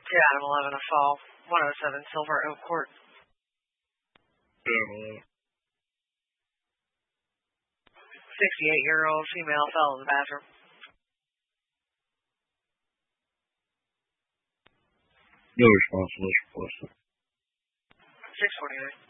Yeah, Adam 11 a fall. 107 Silver Oak Court. Yeah, 68-year-old female fell in the bathroom. no response was requested. 649.